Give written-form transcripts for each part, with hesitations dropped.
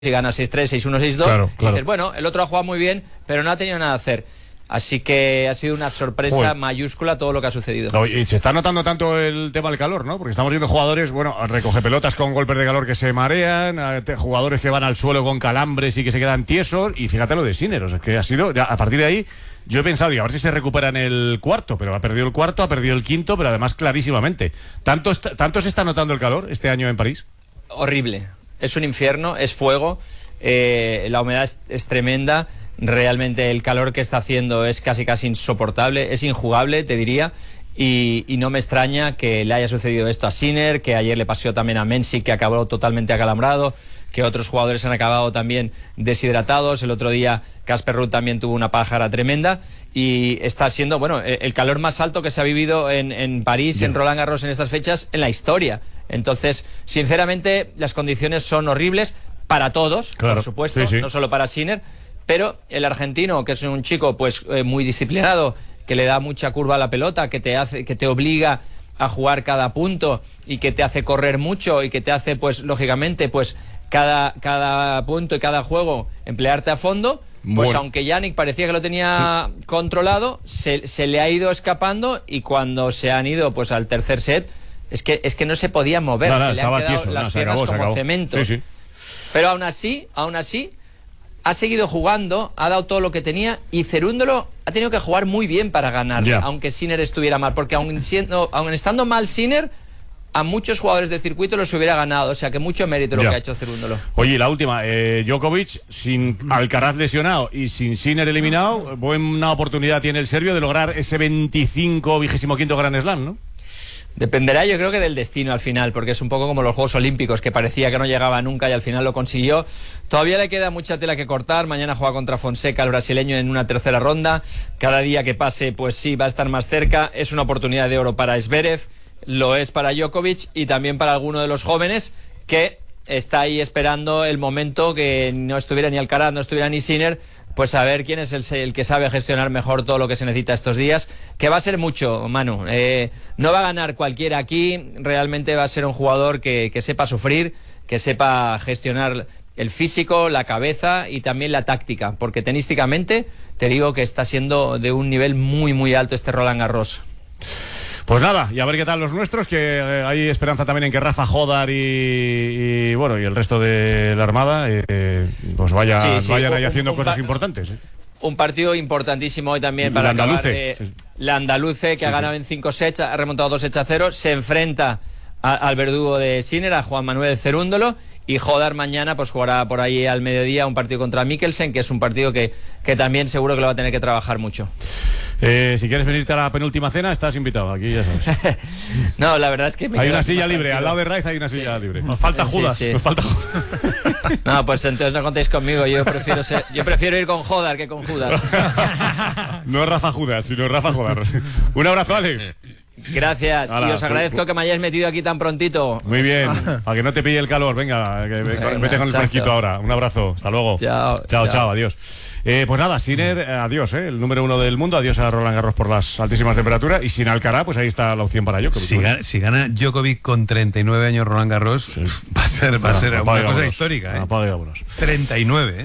y gana 6-3, 6-1, 6-2. Claro. Y dices, bueno, el otro ha jugado muy bien, pero no ha tenido nada que hacer. Así que ha sido una sorpresa mayúscula todo lo que ha sucedido. Y se está notando tanto el tema del calor, ¿no? Porque estamos viendo jugadores, bueno, recoge pelotas con golpes de calor que se marean, jugadores que van al suelo con calambres y que se quedan tiesos, y fíjate lo de Sinner, o sea, que ha sido, a partir de ahí, yo he pensado, a ver si se recupera en el cuarto, pero ha perdido el cuarto, ha perdido el quinto, pero además clarísimamente. ¿Tanto se está notando el calor este año en París? Horrible, es un infierno, es fuego, la humedad es tremenda. Realmente el calor que está haciendo es casi insoportable, es injugable, te diría, y no me extraña que le haya sucedido esto a Sinner, que ayer le pasó también a Mensik, que acabó totalmente acalambrado, que otros jugadores han acabado también deshidratados. El otro día Casper Ruud también tuvo una pájara tremenda, y está siendo, bueno, el calor más alto que se ha vivido en París, en Roland Garros en estas fechas, en la historia. Entonces, sinceramente, las condiciones son horribles para todos, claro, por supuesto, no solo para Sinner. Pero el argentino, que es un chico pues muy disciplinado, que le da mucha curva a la pelota, que te obliga a jugar cada punto y que te hace correr mucho y que te hace, pues lógicamente, pues cada punto y cada juego emplearte a fondo, pues aunque Jannik parecía que lo tenía controlado, se le ha ido escapando, y cuando se han ido pues al tercer set, es que no se podía mover, se le han quedado tieso, las piernas como cemento. Pero aún así ha seguido jugando, ha dado todo lo que tenía, y Cerúndolo ha tenido que jugar muy bien para ganar, aunque Sinner estuviera mal, porque aun estando mal Sinner, a muchos jugadores de circuito los hubiera ganado, o sea que mucho mérito lo que ha hecho Cerúndolo. Oye, la última, Djokovic, sin Alcaraz lesionado y sin Sinner eliminado, buena oportunidad tiene el serbio de lograr ese 25º Grand Slam, ¿no? Dependerá, yo creo, que del destino al final, porque es un poco como los Juegos Olímpicos, que parecía que no llegaba nunca y al final lo consiguió. Todavía le queda mucha tela que cortar. Mañana juega contra Fonseca, el brasileño, en una tercera ronda. Cada día que pase, pues sí, va a estar más cerca. Es una oportunidad de oro para Zverev, lo es para Djokovic y también para alguno de los jóvenes que está ahí esperando el momento que no estuviera ni Alcaraz, no estuviera ni Sinner, pues a ver quién es el que sabe gestionar mejor todo lo que se necesita estos días, que va a ser mucho, Manu. No va a ganar cualquiera aquí, realmente va a ser un jugador que sepa sufrir, que sepa gestionar el físico, la cabeza y también la táctica, porque tenísticamente te digo que está siendo de un nivel muy muy alto este Roland Garros. Pues nada, y a ver qué tal los nuestros, que hay esperanza también en que Rafa Jodar y el resto de la Armada pues vayan ahí haciendo cosas importantes. Un partido importantísimo hoy también para acabar. La Andaluce, que ha ganado en 5 sets, ha remontado 2-0, se enfrenta al verdugo de Sinner, a Juan Manuel Cerúndolo, y Jodar mañana pues jugará por ahí al mediodía un partido contra Mikkelsen, que es un partido que también seguro que lo va a tener que trabajar mucho. Si quieres venirte a la penúltima cena, estás invitado, aquí ya sabes. No, la verdad es que hay una silla libre, al lado de Raiz hay una silla libre. Nos falta Judas. Nos falta No, pues entonces no contéis conmigo, yo prefiero ir con Jodar que con Judas. No es Rafa Judas, sino Rafa Jodar. Un abrazo, Alex. Gracias, y os agradezco que me hayáis metido aquí tan prontito. Muy bien, para que no te pille el calor. Venga, vete con el fresquito ahora. Un abrazo, hasta luego. Chao, adiós. Pues nada, Sinner, adiós, el número 1 del mundo, adiós a Roland Garros por las altísimas temperaturas, y sin Alcaraz, pues ahí está la opción para Djokovic. Si gana Djokovic con 39 años Roland Garros, va a ser una cosa histórica. Apaga y vámonos. 39,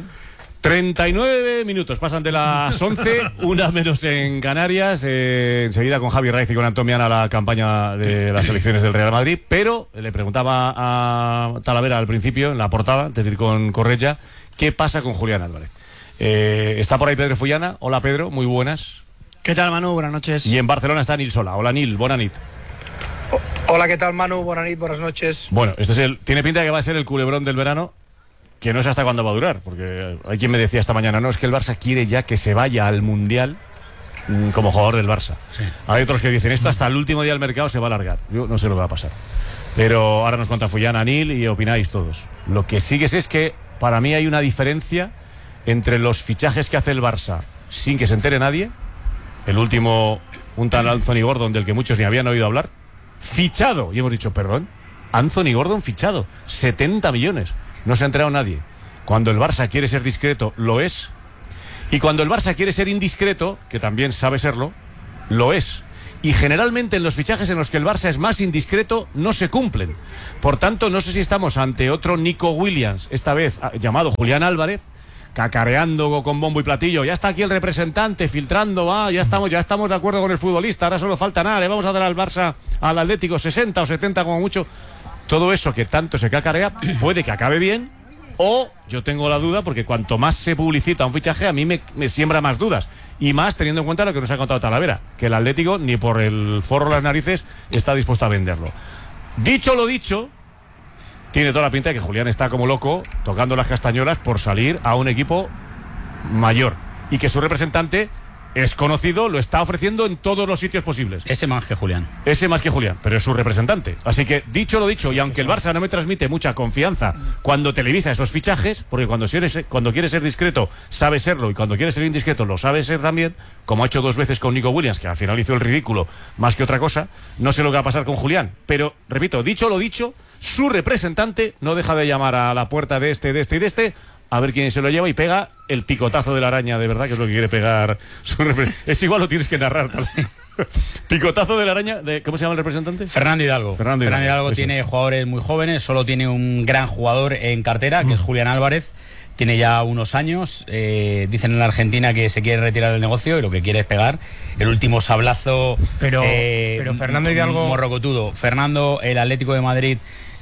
39 minutos, pasan de las 11, una menos en Canarias. Enseguida con Javi Raiz y con Antomiana la campaña de las selecciones del Real Madrid, pero le preguntaba a Talavera al principio, en la portada, es decir, con Correia, ¿qué pasa con Julián Álvarez? Está por ahí Pedro Fullana. Hola Pedro, muy buenas. ¿Qué tal, Manu? Buenas noches. Y en Barcelona está Nil Sola. Hola Nil, buena nit. Hola, ¿qué tal, Manu? Buenas noches. Bueno, tiene pinta de que va a ser el culebrón del verano, que no sé hasta cuándo va a durar, porque hay quien me decía esta mañana, no, es que el Barça quiere ya que se vaya al Mundial como jugador del Barça. Sí. Hay otros que dicen, esto hasta el último día del mercado se va a alargar. Yo no sé lo que va a pasar. Pero ahora nos cuenta Fullana, Nil, y opináis todos. Lo que sigue es que para mí hay una diferencia entre los fichajes que hace el Barça sin que se entere nadie. El último, un tal Anthony Gordon, del que muchos ni habían oído hablar, fichado, y hemos dicho, perdón, Anthony Gordon fichado, 70 millones, no se ha enterado nadie. Cuando el Barça quiere ser discreto, lo es, y cuando el Barça quiere ser indiscreto, que también sabe serlo, lo es. y generalmente en los fichajes en los que el Barça es más indiscreto no se cumplen. Por tanto, no sé si estamos ante otro Nico Williams, esta vez llamado Julián Álvarez, cacareando con bombo y platillo. Ya está aquí el representante filtrando, ya estamos de acuerdo con el futbolista, ahora solo falta nada, le vamos a dar al Barça, al Atlético 60 o 70 como mucho. Todo eso que tanto se cacarea puede que acabe bien, o yo tengo la duda porque cuanto más se publicita un fichaje a mí me siembra más dudas, y más teniendo en cuenta lo que nos ha contado Talavera, que el Atlético ni por el forro de las narices está dispuesto a venderlo. Dicho lo dicho, tiene toda la pinta de que Julián está como loco tocando las castañuelas por salir a un equipo mayor, y que su representante es conocido, lo está ofreciendo en todos los sitios posibles. Ese más que Julián, pero es su representante. Así que, dicho lo dicho, y aunque el Barça no me transmite mucha confianza cuando televisa esos fichajes, porque cuando quiere ser discreto sabe serlo, y cuando quiere ser indiscreto lo sabe ser también, como ha hecho 2 veces con Nico Williams, que al final hizo el ridículo más que otra cosa, no sé lo que va a pasar con Julián. Pero, repito, dicho lo dicho, su representante no deja de llamar a la puerta de este, a ver quién se lo lleva, y pega el picotazo de la araña, de verdad, que es lo que quiere pegar es igual, lo tienes que narrar. Picotazo de la araña, ¿cómo se llama el representante? Fernando Hidalgo. Fernando Hidalgo tiene jugadores muy jóvenes, solo tiene un gran jugador en cartera, que es Julián Álvarez. Tiene ya unos años, dicen en la Argentina que se quiere retirar del negocio y lo que quiere es pegar el último sablazo. Pero Fernando Hidalgo, morrocotudo. Fernando, el Atlético de Madrid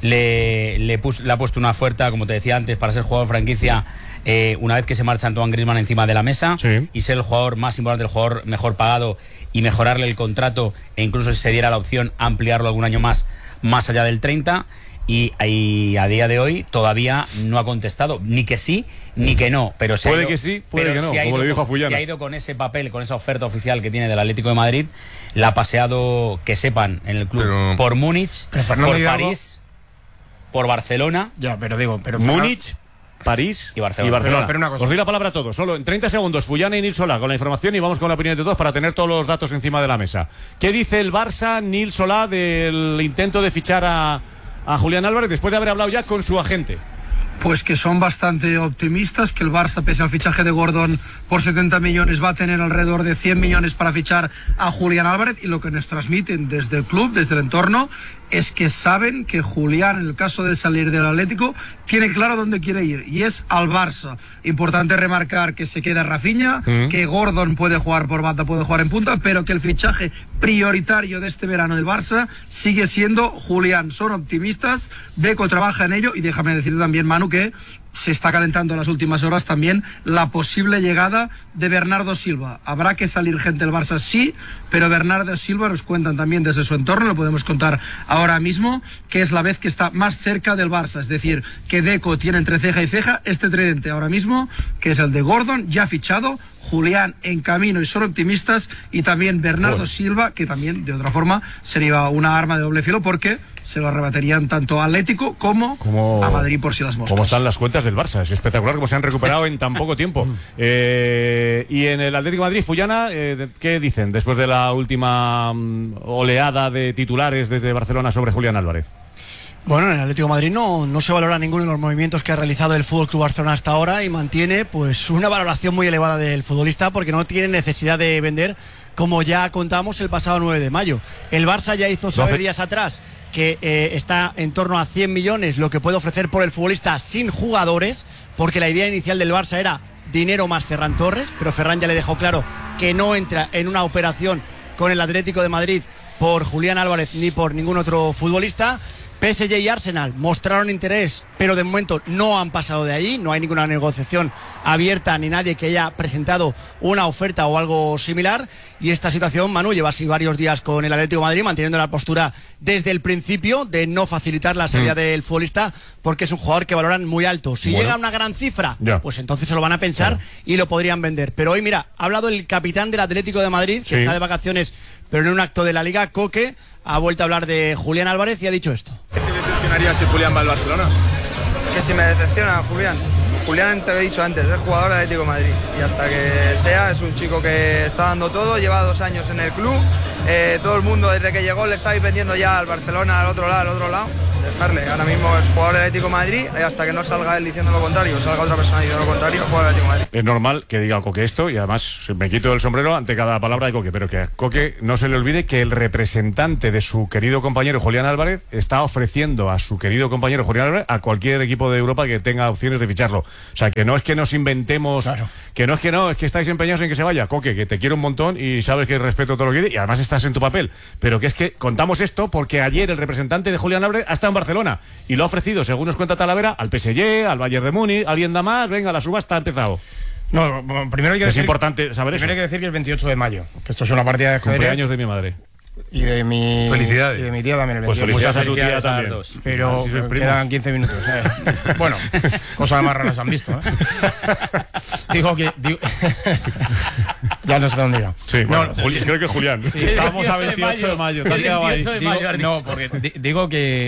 le ha puesto una oferta, como te decía antes, para ser jugador franquicia, una vez que se marcha Antoine Griezmann encima de la mesa, sí, y ser el jugador más importante, el jugador mejor pagado, y mejorarle el contrato, e incluso si se diera la opción ampliarlo algún año más allá del 30. Y a día de hoy todavía no ha contestado, ni que sí ni que no, pero puede que sí, puede que no, como le dijo a Fullana. Se ha ido con ese papel, con esa oferta oficial que tiene del Atlético de Madrid, la ha paseado, que sepan, en el club, por Múnich, por París, por Barcelona. Múnich, París y Barcelona. Pero una cosa. Os doy la palabra a todos, solo en 30 segundos, Fullana y Nil Solá con la información, y vamos con la opinión de todos para tener todos los datos encima de la mesa. ¿Qué dice el Barça, Nil Solá, del intento de fichar a Julián Álvarez después de haber hablado ya con su agente? Pues que son bastante optimistas, que el Barça, pese al fichaje de Gordon por 70 millones, va a tener alrededor de 100 millones para fichar a Julián Álvarez, y lo que nos transmiten desde el club, desde el entorno, es que saben que Julián, en el caso de salir del Atlético, tiene claro dónde quiere ir, y es al Barça. Importante remarcar que se queda Rafinha, que Gordon puede jugar por banda, puede jugar en punta, pero que el fichaje prioritario de este verano del Barça sigue siendo Julián. Son optimistas, Deco trabaja en ello, y déjame decirte también, Manu, que se está calentando en las últimas horas también la posible llegada de Bernardo Silva. Habrá que salir gente del Barça, sí, pero Bernardo Silva, nos cuentan también desde su entorno, lo podemos contar ahora mismo, que es la vez que está más cerca del Barça. Es decir, que Deco tiene entre ceja y ceja este tridente ahora mismo, que es el de Gordon, ya fichado, Julián en camino, y son optimistas, y también Bernardo Silva, que también, de otra forma, sería una arma de doble filo, porque se lo arrebatarían tanto a Atlético como a Madrid, por si las moscas. ¿Cómo están las cuentas del Barça? Es espectacular cómo se han recuperado en tan poco tiempo. Y en el Atlético de Madrid, Fullana, ¿qué dicen después de la última oleada de titulares desde Barcelona sobre Julián Álvarez? Bueno, en el Atlético de Madrid no se valora ninguno de los movimientos que ha realizado el FC Barcelona hasta ahora, y mantiene pues una valoración muy elevada del futbolista, porque no tiene necesidad de vender, como ya contamos el pasado 9 de mayo. El Barça ya hizo saber días atrás que está en torno a 100 millones lo que puede ofrecer por el futbolista sin jugadores, porque la idea inicial del Barça era dinero más Ferran Torres, pero Ferran ya le dejó claro que no entra en una operación con el Atlético de Madrid por Julián Álvarez ni por ningún otro futbolista. PSG y Arsenal mostraron interés, pero de momento no han pasado de ahí, no hay ninguna negociación abierta ni nadie que haya presentado una oferta o algo similar. Y esta situación, Manu, lleva así varios días con el Atlético de Madrid manteniendo la postura desde el principio de no facilitar la salida del futbolista, porque es un jugador que valoran muy alto. Si llega a una gran cifra, pues entonces se lo van a pensar y lo podrían vender. Pero hoy, mira, ha hablado el capitán del Atlético de Madrid, que está de vacaciones, pero en un acto de la Liga, Coque, ha vuelto a hablar de Julián Álvarez y ha dicho esto. ¿Qué te decepcionaría si Julián va al Barcelona? Que si me decepciona Julián, te lo he dicho antes, es jugador del Atlético de Madrid, y hasta que sea, es un chico que está dando todo, lleva 2 años en el club, todo el mundo desde que llegó le está vendiendo ya al Barcelona, al otro lado, dejarle. Ahora mismo es jugador del Atlético de Madrid y hasta que no salga él diciendo lo contrario o salga otra persona diciendo lo contrario, jugador del Atlético de Madrid. Es normal que diga Coque esto y además me quito el sombrero ante cada palabra de Coque, pero que a Coque no se le olvide que el representante de su querido compañero Julián Álvarez está ofreciendo a su querido compañero Julián Álvarez a cualquier equipo de Europa que tenga opciones de ficharlo. O sea, que no es que nos inventemos, que no, es que estáis empeñados en que se vaya. Coque, que te quiero un montón y sabes que respeto todo lo que dices y además estás en tu papel. Pero que es que contamos esto porque ayer el representante de Julián Álvarez ha estado en Barcelona y lo ha ofrecido, según nos cuenta Talavera, al PSG, al Bayern de Múnich, alguien da más, venga, la subasta ha empezado. No, primero hay que es decir, importante saber primero eso. hay que decir que el 28 de mayo, que esto es una partida de ajedrez. Cumpleaños de mi madre. Y de mi... Felicidades. Y de mi tía también el 28. Pues felicidades a tu tía Felicidades a también. las dos. Pero Si sois primos. quedan 15 minutos. Bueno, cosas más raras han visto. Digo que... ya no sé dónde iba. Sí, bueno, No, creo que Julián. Estamos a 28 de mayo. te has quedado ahí. No, porque digo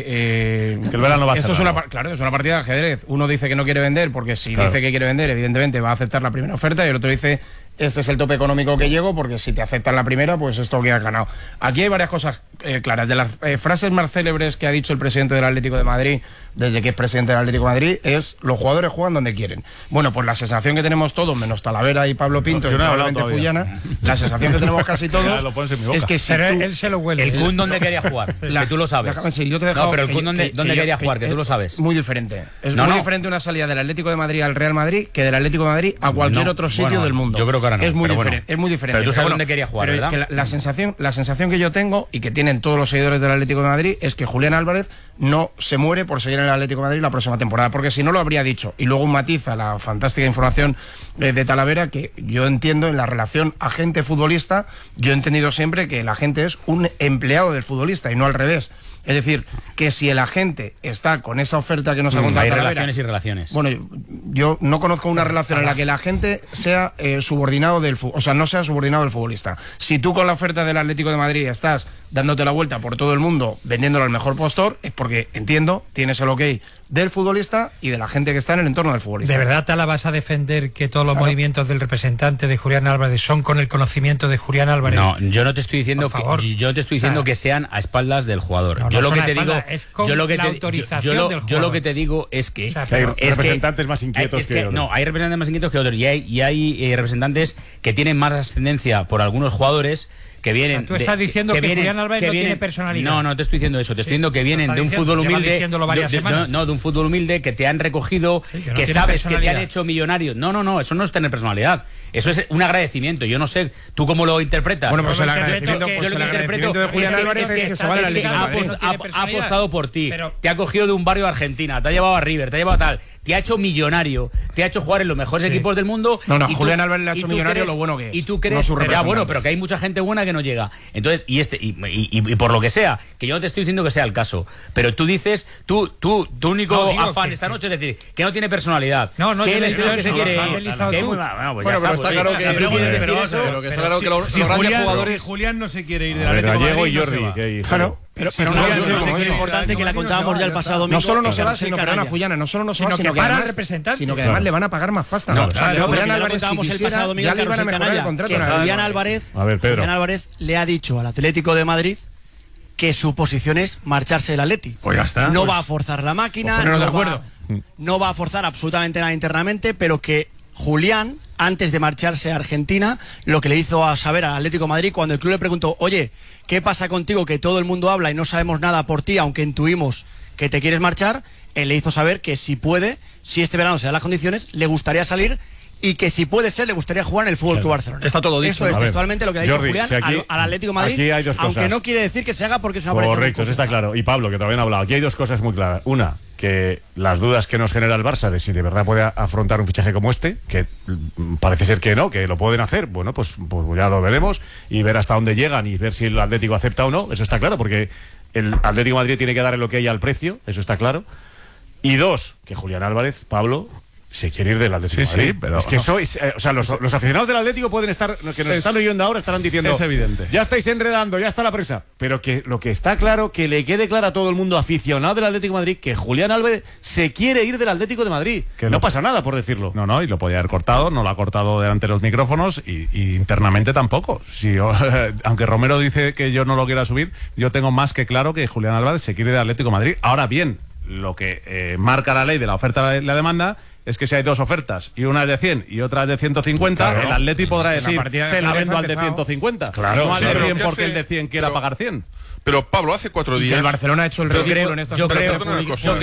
que el verano va a esto ser es raro. claro, es una partida de ajedrez. Uno dice que no quiere vender porque si Claro. dice que quiere vender, evidentemente va a aceptar la primera oferta y el otro dice este es el tope económico que llego porque si te aceptan la primera, pues esto queda ganado. Aquí hay varias cosas claras. De las frases más célebres que ha dicho el presidente del Atlético de Madrid desde que es presidente del Atlético de Madrid es los jugadores juegan donde quieren. Bueno, pues la sensación que tenemos todos, menos Talavera y Pablo Pinto yo y no he hablado probablemente todavía. Fullana, la sensación que tenemos casi Ya, todos lo pones en mi boca. es que si Pero tú- él se lo huele. El Kun donde quería jugar, que tú lo sabes. Déjame, si yo te he dejado No, pero el que Kun yo- donde que yo- quería jugar, que tú lo sabes. Es muy diferente. Es No, muy no. diferente una salida del Atlético de Madrid al Real Madrid que del Atlético de Madrid a cualquier No, otro sitio bueno, del mundo. yo creo que ahora no, Es muy pero diferente. bueno. Es muy diferente. Pero tú sabes bueno, dónde quería jugar, pero ¿verdad? que la sensación que yo tengo y que tienen todos los seguidores del Atlético de Madrid es que Julián Álvarez no se muere por seguir en el Atlético de Madrid la próxima temporada, porque si no lo habría dicho. Y luego un matiz a la fantástica información de Talavera, que yo entiendo en la relación agente-futbolista, yo he entendido siempre que el agente es un empleado del futbolista y no al revés. Es decir, que si el agente está con esa oferta que nos ha contado Hay Talavera, relaciones y relaciones. bueno, yo no conozco una relación en la que el agente sea subordinado o sea, no sea subordinado del futbolista. Si tú con la oferta del Atlético de Madrid estás dándote la vuelta por todo el mundo, vendiéndolo al mejor postor, es porque, entiendo, tienes el ok del futbolista y de la gente que está en el entorno del futbolista. ¿De verdad, Tala, vas a defender que todos los movimientos del representante de Julián Álvarez son con el conocimiento de Julián Álvarez? No, yo no te estoy diciendo Por favor. yo te estoy diciendo que sean a espaldas del jugador. No, yo no lo que son a te digo, espaldas, es con yo lo que la te autorización del yo lo jugador. que te digo es que O sea, Que hay pero- representantes más inquietos que otros. no, hay representantes más inquietos que otros y hay representantes que tienen más ascendencia por algunos jugadores que vienen. O sea, tú estás diciendo que Julián Álvarez no tiene personalidad. No, no te estoy diciendo eso. Te estoy diciendo que vienen de un fútbol lleva humilde. diciéndolo varias semanas. No, de un fútbol humilde que te han recogido, Sí, que no que tiene sabes que te han personalidad. hecho millonario. No, eso no es tener personalidad. Eso es un agradecimiento. Yo no sé, ¿tú cómo lo interpretas? Bueno, pues Yo el lo agradecimiento, interpreto pues yo el lo que interpreto agradecimiento de Julián es que- Álvarez es es que que se va del es que Atlético de ha Madrid. no tiene ha personalidad. apostado por ti, Pero- te ha cogido de un barrio de Argentina, te ha llevado a River, te ha llevado a tal, te ha hecho millonario, te ha hecho jugar en los mejores equipos del mundo. No, y tú- Julián Álvarez le ha y hecho tú millonario crees- lo bueno que es, Y tú no crees, su ya representante. bueno, pero que hay mucha gente buena que no llega. Entonces, y por lo que sea, que yo no te estoy diciendo que sea el caso, pero tú dices, tu único No, digo afán que- esta noche es decir, que no tiene personalidad, No, que yo él no he es dicho el que se eso, quiere lo has ir, analizado que es tú. muy bueno, pues Bueno, ya pero está, está claro pues, que- si tú quieres decir pero eso, que está claro que los Si grandes Julián, jugadores... si Julián no se quiere ir del A ver, Atlético de Gallego Madrid, y no se Jordi. va. que- Claro, Pero Julián una no cosa se muy quiere. importante que la contábamos ya el pasado domingo. No solo no que se va, va a ser sino que canalla. no solo no se va, Sino sino que que para el además, representante. sino que Claro. además le van a pagar más pasta. No, O sea, Claro, porque Julián ya lo Álvarez, si contábamos el quisiera, pasado domingo ya le en iban a Carrusel mejorar el Canalla, contrato. que en el Julián Atlético. Álvarez, A ver, Pedro. Julián Álvarez le ha dicho al Atlético de Madrid que su posición es marcharse del Atleti. Pues ya está. No Pues- va a forzar la máquina, pues ponernos de no, acuerdo. no va a forzar absolutamente nada internamente, pero que Julián, antes de marcharse a Argentina, lo que le hizo a saber al Atlético de Madrid cuando el club le preguntó, oye, ¿qué pasa contigo que todo el mundo habla y no sabemos nada por ti, aunque intuimos que te quieres marchar? Él le hizo saber que si puede, si este verano se dan las condiciones, le gustaría salir y que si puede ser, le gustaría jugar en el Fútbol Club Barcelona. Está todo dicho, Esto ¿no? es A ver, textualmente lo que ha dicho Jordi, Julián si aquí- al Atlético de Madrid, aquí hay dos aunque cosas. no quiere decir que se haga porque es una operación Correcto, eso está complicada. claro. Y Pablo, que todavía no ha hablado. Aquí hay dos cosas muy claras. Una, que las dudas que nos genera el Barça de si de verdad puede afrontar un fichaje como este, que parece ser que no, que lo pueden hacer, bueno, pues ya lo veremos y ver hasta dónde llegan y ver si el Atlético acepta o no, eso está claro, porque el Atlético de Madrid tiene que dar lo que hay al precio, eso está claro. Y dos, que Julián Álvarez, Pablo, se quiere ir del Atlético de Madrid. Sí, pero es que eso es, o sea, los aficionados del Atlético pueden estar, que nos están oyendo ahora, estarán diciendo, es evidente. Ya estáis enredando, ya está la presa. Pero que lo que está claro, que le quede claro a todo el mundo aficionado del Atlético de Madrid, que Julián Álvarez se quiere ir del Atlético de Madrid. Que no pasa nada por decirlo. No, y lo podía haber cortado, no lo ha cortado delante de los micrófonos y internamente tampoco. Aunque Romero dice que yo no lo quiera subir, yo tengo más que claro que Julián Álvarez se quiere del Atlético de Madrid. Ahora bien, lo que marca la ley de la oferta y la demanda es que si hay dos ofertas y una es de 100 y otra es de 150, claro, el Atleti podrá decir, se la vendo al de 150. Claro, no al de 100 hace, porque el de 100 quiera pagar 100. Pero Pablo, hace 4 días... el Barcelona ha hecho el ridículo en estas ofertas. Yo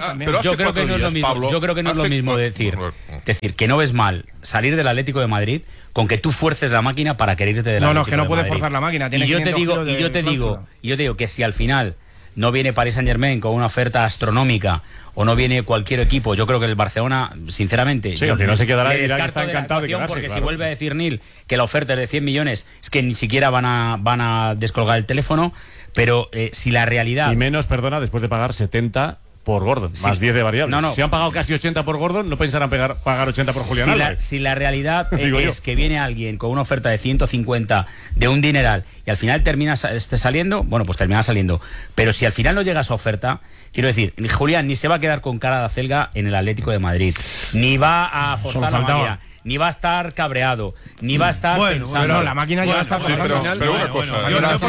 creo que no es lo mismo. Pablo, yo creo que no es lo mismo decir que no ves mal salir del Atlético de Madrid con que tú fuerces la máquina para querer irte del Atlético de Madrid. No, que no puedes forzar la máquina. Y yo te digo que si al final no viene Paris Saint-Germain con una oferta astronómica o no viene cualquier equipo, yo creo que el Barcelona, sinceramente, al final se quedará y está encantado de quedarse, porque claro. Si vuelve a decir Nil que la oferta es de 100 millones, es que ni siquiera van a descolgar el teléfono, pero si la realidad... Y menos, perdona, después de pagar 70 por Gordon, sí, más 10 de variables. No. Si han pagado casi 80 por Gordon, no pensarán pagar 80 por Julián Álvarez. Si la realidad es que viene alguien con una oferta de 150 de un dineral y al final termina saliendo, bueno, pues termina saliendo. Pero si al final no llega esa oferta, quiero decir, Julián ni se va a quedar con cara de acelga en el Atlético de Madrid, ni va a forzar la máquina, ni va a estar cabreado, ni va a estar pensando. Pero la máquina ya está forzando. Pero una cosa.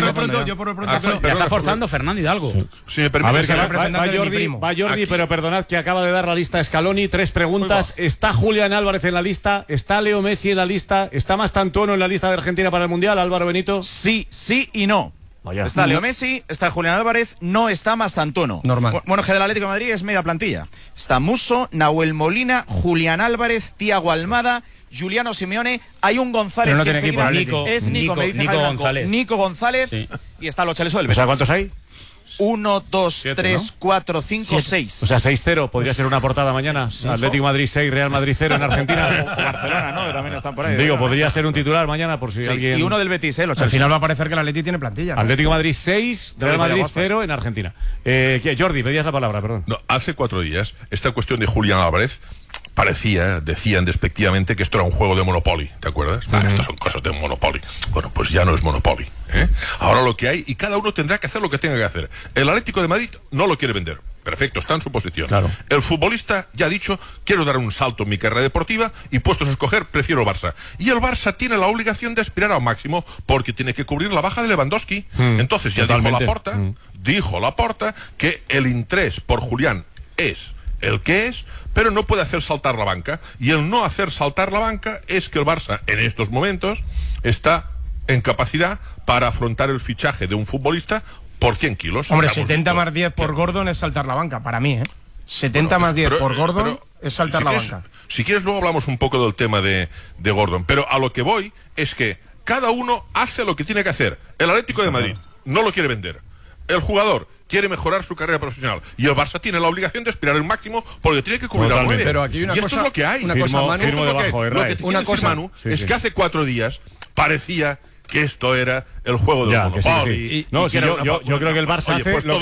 Yo por lo pronto ya está forzando Fernando Hidalgo. Si me permite, a ver, va Jordi, pero perdonad que acaba de dar la lista a Scaloni. 3 preguntas. ¿Está Julián Álvarez en la lista? ¿Está Leo Messi en la lista? ¿Está Mastantuono en la lista de Argentina para el Mundial? Álvaro Benito. Sí y no. Vaya. Está Leo Messi, está Julián Álvarez, no está Mastantuono. Normal. Bueno, que del Atlético de Madrid es media plantilla. Está Musso, Nahuel Molina, Julián Álvarez, Thiago Almada, Juliano Simeone, hay un González. Pero no tiene equipo, Nico González, sí. Y está Lo Chaleso del Betis. O sea, ¿cuántos hay? 1, 2, 3, 4, 5, 6. O sea, 6-0, podría ser una portada mañana. Atlético Madrid 6, Real Madrid 0 en Argentina. O Barcelona, ¿no? Que también están por ahí. Digo, podría ser un titular mañana por si alguien... Y uno del Betis, Al final va a parecer que el Atleti tiene plantilla, ¿no? Atlético Madrid 6, Real Madrid 0 en Argentina. Jordi, pedías la palabra, perdón. No, hace 4 días, esta cuestión de Julián Álvarez decían despectivamente que esto era un juego de Monopoly, ¿te acuerdas? Estas son cosas de Monopoly. Bueno, pues ya no es Monopoly, ¿eh? Ahora lo que hay, y cada uno tendrá que hacer lo que tenga que hacer. El Atlético de Madrid no lo quiere vender. Perfecto, está en su posición. Claro. El futbolista ya ha dicho, quiero dar un salto en mi carrera deportiva y puestos a escoger, prefiero el Barça. Y el Barça tiene la obligación de aspirar al máximo porque tiene que cubrir la baja de Lewandowski. Entonces ya dijo Laporta que el interés por Julián es el que es, pero no puede hacer saltar la banca. Y el no hacer saltar la banca es que el Barça en estos momentos está en capacidad para afrontar el fichaje de un futbolista por 100 kilos. Hombre, 70 más 10 por Gordon es saltar la banca, para mí, 70 más 10 por Gordon es saltar la banca. Si quieres, luego hablamos un poco del tema de Gordon, pero a lo que voy es que cada uno hace lo que tiene que hacer. El Atlético de Madrid no lo quiere vender. El jugador quiere mejorar su carrera profesional y el Barça tiene la obligación de aspirar al máximo porque tiene que cubrir al 9. Pero aquí hay una cosa, esto es lo que hay. Una cosa, Manu, lo que tiene que decir Manu es que hace 4 días parecía que esto era el juego del Monopoly. Yo creo que el Barça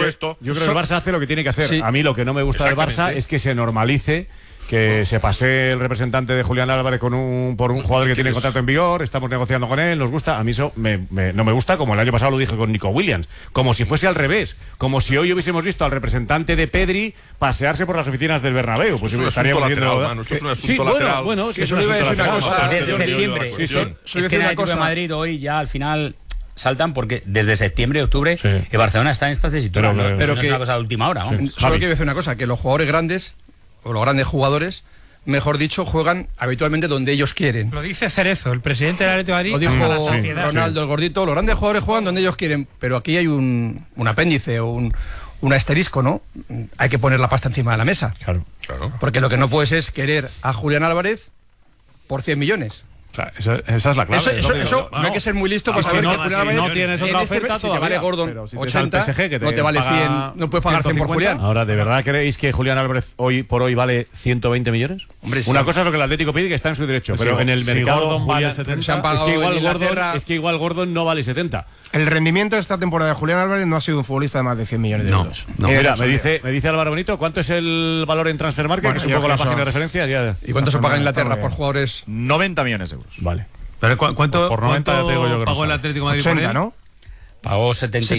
hace lo que tiene que hacer. Sí. A mí lo que no me gusta del Barça es que se normalice, que se pase el representante de Julián Álvarez por un jugador que tiene contrato en vigor, estamos negociando con él, nos gusta. A mí eso no me gusta, como el año pasado lo dije con Nico Williams, como si fuese al revés, como si hoy hubiésemos visto al representante de Pedri pasearse por las oficinas del Bernabéu. Pues estaríamos viendo... Esto es un asunto lateral. Bueno, eso le iba a decir una cosa. Desde septiembre. Es que el Atlético de Madrid hoy ya al final saltan porque desde septiembre, octubre, el Barcelona está en esta tesitura. Pero que es una cosa de última hora. Solo quiero decir una cosa, que los jugadores grandes, o los grandes jugadores, mejor dicho, juegan habitualmente donde ellos quieren. Lo dice Cerezo, el presidente del Atlético de Madrid. Lo dijo Ronaldo, el gordito. Los grandes jugadores juegan donde ellos quieren, pero aquí hay un apéndice o un asterisco, ¿no? Hay que poner la pasta encima de la mesa. Claro. Porque lo que no puedes es querer a Julián Álvarez por 100 millones. O sea, esa es la clave. Eso no hay que ser muy listo para saber que Julián Álvarez, no tienes otra oferta, si te vale Gordon si 80, PSG, que no te vale 100, no puedes pagar 100 por Julián. Ahora, ¿de verdad creéis que Julián Álvarez hoy por hoy vale 120 millones? Hombre, una cosa es lo que el Atlético pide, que está en su derecho, pues pero en el mercado vale 70, es que igual Gordon no vale 70. El rendimiento de esta temporada de Julián Álvarez no ha sido un futbolista de más de 100 millones de euros. Mira, me dice Álvaro Benito, ¿cuánto es el valor en Transfermarkt? Bueno, que es un poco la página de referencia. ¿Y cuánto se paga en Inglaterra por jugadores? 90 millones de euros. Vale. Pero ¿cuánto pagó el Atlético de Madrid 80, por él? ¿no? Pagó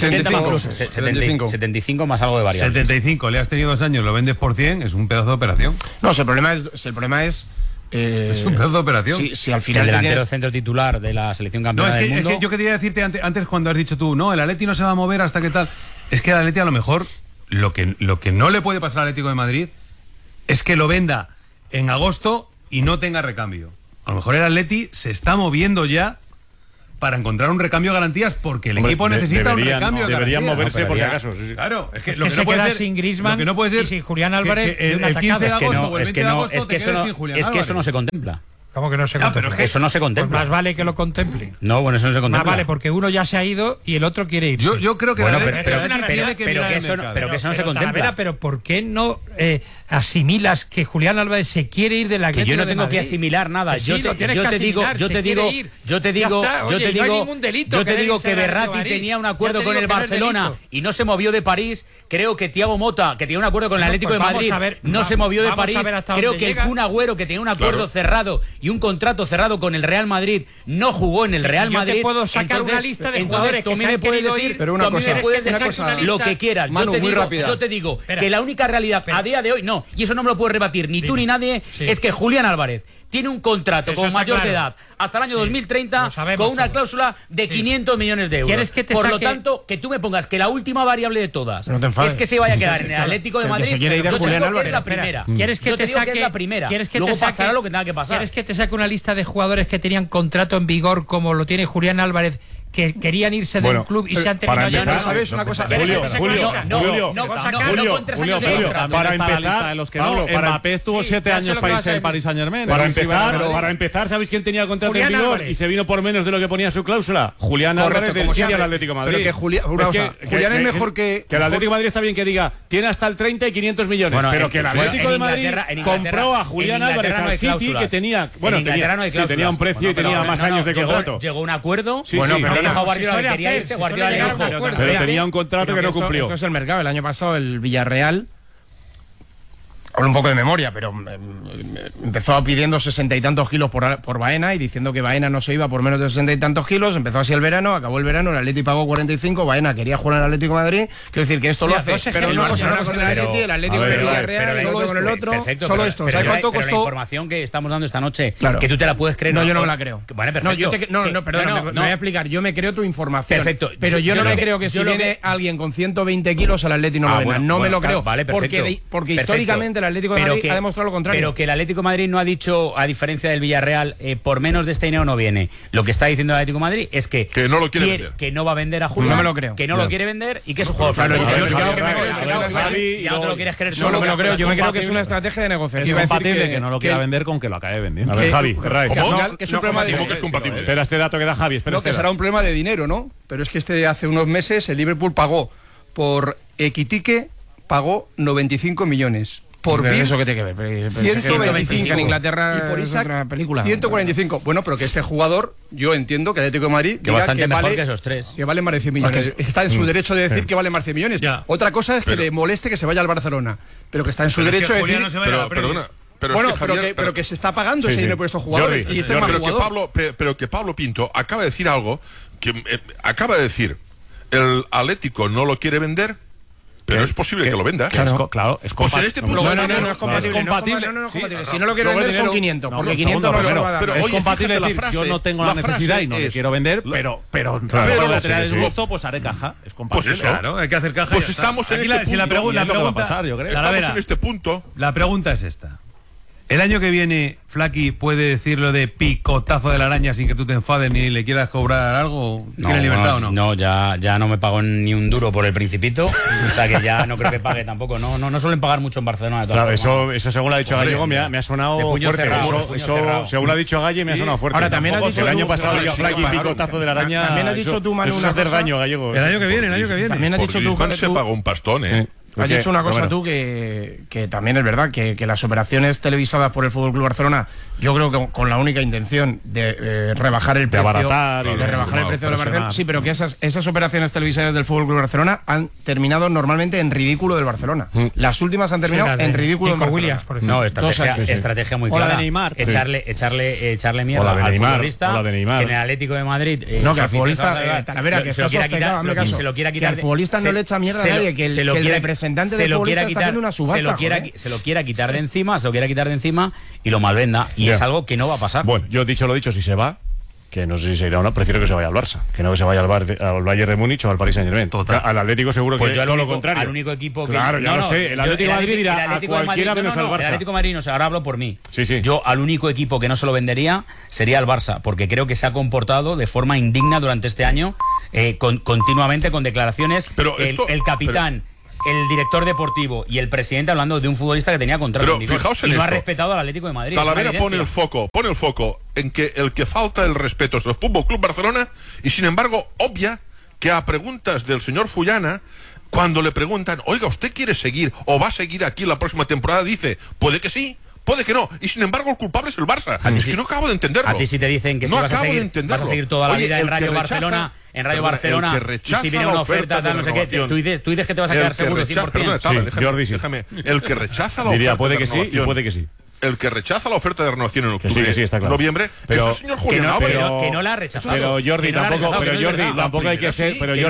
75 más algo de variables. 75, le has tenido 2 años, lo vendes por 100, es un pedazo de operación. No, el problema es es un pedazo de operación. Si al final el delantero centro titular de la selección campeona del mundo. Es que yo quería decirte antes cuando has dicho tú, no, el Atleti no se va a mover hasta que tal. Es que el Atleti a lo mejor lo que no le puede pasar al Atlético de Madrid es que lo venda en agosto y no tenga recambio. A lo mejor el Atleti se está moviendo ya para encontrar un recambio de garantías porque el equipo necesita un recambio de garantías. Deberían moverse por si acaso. Sí. Claro, es que lo que no puede ser sin Griezmann, lo que no puede ser y sin Julián Álvarez que el 15 de agosto o el 20 de agosto te quedes sin Julián Álvarez. Es que eso no se contempla. ¿Cómo que no se contempla? Eso no se contempla. Pues más vale que lo contemple. No, bueno, eso no se contempla. Más vale, porque uno ya se ha ido y el otro quiere irse. Yo creo que pero que eso no se contempla. Pero ¿por qué no asimilas que Julián Álvarez se quiere ir de la Atlético de Madrid? Que yo no tengo que asimilar nada. Yo te digo que Berratti tenía un acuerdo con el Barcelona y no se movió de París. Creo que Thiago Motta, que tenía un acuerdo con el Atlético de Madrid, no se movió de París. Creo que el Kun Agüero, que tenía un acuerdo cerrado y un contrato cerrado con el Real Madrid, no jugó en el Real Madrid. Yo te puedo sacar una lista de jugadores que se han querido ir. Pero una cosa, lo que quieras. Yo te digo que la única realidad a día de hoy, no, y eso no me lo puedes rebatir ni tú ni nadie, es que Julián Álvarez tiene un contrato como mayor de edad hasta el año 2030 con una cláusula de 500 millones de euros. Por lo tanto, que tú me pongas que la última variable de todas es que se vaya a quedar en el Atlético de Madrid. Yo te digo que es la primera. ¿Quieres que te saque la primera? Luego pasará lo que tenga que pasar. ¿Quieres que te saque una lista de jugadores que tenían contrato en vigor como lo tiene Julián Álvarez, que querían irse del club y se han terminado ya? ¿No sabes una cosa? Julio, para empezar, Mbappé estuvo 7 años para el Paris Saint-Germain. Para empezar, ¿sabéis quién tenía contrato en vigor y se vino por menos de lo que ponía su cláusula? Julián Álvarez del City al Atlético de Madrid. Pero que Julián es mejor que el Atlético de Madrid está bien que diga, tiene hasta el 30 y 500 millones, pero que el Atlético de Madrid compró a Julián Álvarez al City, que tenía un precio y tenía más años de contrato. Llegó un acuerdo. Bueno, pero Guardiola quería irse, Guardiola le dijo, pero tenía un contrato que no cumplió. Esto es el mercado. El año pasado el Villarreal, hablo un poco de memoria, pero empezó pidiendo 60 y tantos kilos por Baena y diciendo que Baena no se iba por menos de 60 y tantos kilos. Empezó así el verano, acabó el verano, el Atleti pagó 45, Baena quería jugar en el Atlético de Madrid. Quiero decir que esto lo hace, pero no con el Atleti, el Atlético de Villarreal, solo con el otro, solo esto. ¿Sabes cuánto costó? La información que estamos dando esta noche, que tú te la puedes creer. No, yo no me la creo. Vale, perfecto. No, perdona, me voy a explicar. Yo me creo tu información. Perfecto. Pero yo no me creo que si viene alguien con 120 kilos al Atleti no lo venga. No me lo creo. Porque históricamente el Atlético de Madrid ha demostrado lo contrario. Pero que el Atlético de Madrid no ha dicho, a diferencia del Villarreal, por menos de este dinero no viene. Lo que está diciendo el Atlético de Madrid es que no lo quiere vender. Que no va a vender a Julián. No me lo creo. Que no lo quiere vender y que es un jugador. Ya no te lo quieres creer solo. No me lo creo. Yo me creo que es una estrategia de negociación. Es compatible que no lo quiera vender con que lo acabe vendiendo. A ver, Javi, que es un problema de que es compatible. Espera este dato que da Javi. No, que será un problema de dinero, ¿no? Pero es que hace unos meses el Liverpool pagó por Equitique, pagó 95 millones. Por BIF, eso que tiene que ver. 125 en Inglaterra y por Isaac, es otra película. 145. Bueno, pero que este jugador, yo entiendo que el Atlético de Madrid que bastante mejor que esos tres. Que vale más de 100 millones. Está en su derecho de decir que vale más de 100 millones. Ya. Otra cosa es que le moleste que se vaya al Barcelona, pero que está en su derecho de decir. Pero que se está pagando ese dinero por estos jugadores. Y este pero que Pablo Pinto acaba de decir algo que acaba de decir, el Atlético no lo quiere vender. Pero es posible que lo venda. Claro, es compatible. Pues en este punto no es compatible. Si no lo quiero vender son 500, porque 500 no lo va a dar. Pero es compatible decir, yo no tengo la necesidad y no le quiero vender, pero para tener el gusto, pues haré caja. Es compatible. Pues eso. Claro, hay que hacer caja. Pues estamos en este punto. La pregunta, estamos en este punto. La pregunta es esta. El año que viene, Flaky puede decir lo de picotazo de la araña sin que tú te enfades ni le quieras cobrar algo. ¿Tiene libertad o no? No, ya no me pago ni un duro por el Principito. O sea que ya no creo que pague tampoco. No suelen pagar mucho en Barcelona. Claro, eso según lo ha dicho Gallego me ha sonado fuerte. Eso según lo ha dicho Galle me ha sonado fuerte. Ahora también has dicho el año pasado el Flaky picotazo de la araña. También has dicho tú, Manu, eso es hacer daño, Gallego. El año que viene. También has dicho tú que se pagó un pastón, Has dicho una cosa tú que también es verdad, que las operaciones televisadas por el FC Barcelona, yo creo que con la única intención de rebajar el precio, abaratar de rebajar el precio de la operación, sí, pero que esas operaciones televisadas del FC Barcelona han terminado normalmente en ridículo del Barcelona. Las últimas han terminado en ridículo del Williams, por ejemplo. No, estrategia muy clara. O la de Neymar. Echarle mierda al futbolista, que en el Atlético de Madrid no, que al futbolista Talavera, que se lo quiera quitar, que al futbolista no le echa mierda a nadie, que el representante del futbolista está haciendo una subasta, se lo quiera quitar de encima y lo malvenda, y es algo que no va a pasar. Bueno, yo dicho lo dicho, si se va, que no sé si se irá o no, prefiero que se vaya al Barça, que no que se vaya al Bayern de Múnich o al Paris Saint-Germain. Al Atlético seguro que yo todo lo contrario. Al único equipo que... Claro, ya lo sé. El Atlético de Madrid irá a cualquiera menos al Barça. El Atlético de Madrid no sé, ahora hablo por mí. Sí. Yo al único equipo que no se lo vendería sería al Barça, porque creo que se ha comportado de forma indigna durante este año, continuamente con declaraciones. Pero el capitán, el director deportivo y el presidente hablando de un futbolista que tenía contrato en vigor, fijaos en y no ha esto. respetado al Atlético de Madrid. Talavera pone el foco en que el que falta el respeto es el Fútbol Club Barcelona, y sin embargo obvia que a preguntas del señor Fullana, cuando le preguntan, oiga, ¿usted quiere seguir o va a seguir aquí la próxima temporada? Dice, puede que sí, puede que no, y sin embargo el culpable es el Barça. Es que no acabo de entenderlo. A ti si te dicen que no si vas a seguir toda la vida en Rayo Barcelona, y si viene una oferta tal, no sé qué, tú dices que te vas a quedar seguro 100%. Déjame. El que rechaza la diría, oferta puede de que sí renovación, y puede que sí. El que rechaza la oferta de renovación en octubre, que sí, está claro. noviembre, pero, es el señor Julián Álvarez. Que no la ha rechazado. Pero Jordi, tampoco hay que ser. Pero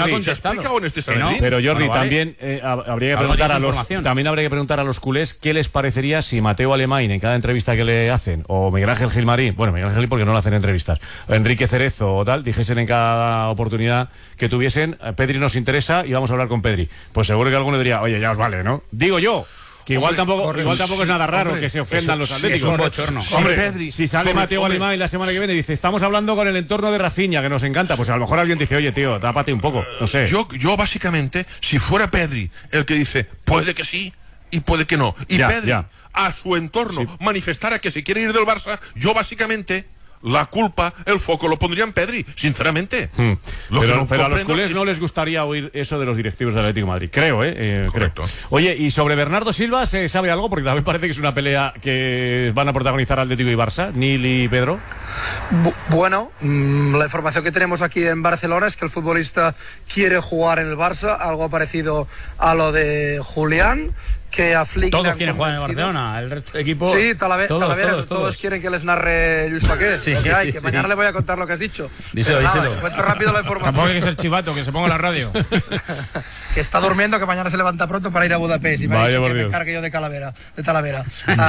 Jordi, también habría que preguntar a los culés qué les parecería si Mateo Alemán, en cada entrevista que le hacen, o Miguel Ángel Gilmarín, bueno, Miguel Ángel porque no le hacen entrevistas, o Enrique Cerezo o tal, dijesen en cada oportunidad que tuviesen, Pedri nos interesa y vamos a hablar con Pedri. Pues seguro que alguno diría, oye, ya os vale, ¿no? Digo yo. Que igual tampoco es nada raro que se ofendan los atléticos. Es un bochorno. Hombre, si sale Mateo Alemán la semana que viene y dice, estamos hablando con el entorno de Rafinha, que nos encanta, pues a lo mejor alguien dice, oye, tío, tápate un poco, no sé. Yo básicamente, si fuera Pedri el que dice, puede que sí y puede que no, y Pedri a su entorno manifestara que se quiere ir del Barça, yo básicamente... la culpa, el foco lo pondría en Pedri, sinceramente. Pero a los culés no les gustaría oír eso de los directivos del Atlético de Madrid, creo, Correcto. Creo. Oye, y sobre Bernardo Silva, ¿se sabe algo? Porque también parece que es una pelea que van a protagonizar Atlético y Barça, Nil y Pedro. Bueno, la información que tenemos aquí en Barcelona es que el futbolista quiere jugar en el Barça, algo parecido a lo de Julián, que a Flick todos quieren jugar en Barcelona, el resto de equipos. Sí, todos quieren que les narre Luis Paquet. Que mañana le voy a contar lo que has dicho. Díselo. Cuento rápido la información. Tampoco hay que ser chivato, que se ponga en la radio. Que está durmiendo, que mañana se levanta pronto para ir a Budapest. Y me ha dicho que me encargue yo de Talavera. Calavera